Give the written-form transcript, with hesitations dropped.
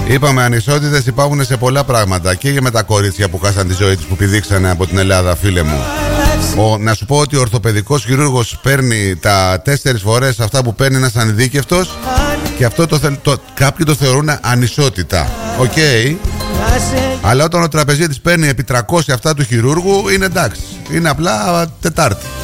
Είπαμε ανισότητες υπάρχουν σε πολλά πράγματα. Και με τα κορίτσια που χάσαν τη ζωή τους, που πηδήξανε από την Ελλάδα, φίλε μου. Να σου πω ότι ο ορθοπαιδικός χειρούργος παίρνει τα 4 φορές αυτά που παίρνει ένας ανειδίκευτος. Και αυτό κάποιοι το θεωρούν ανισότητα. Οκ. Αλλά όταν ο τραπεζίτης παίρνει επί 300 αυτά του χειρούργου, είναι εντάξει. Είναι απλά Τετάρτη.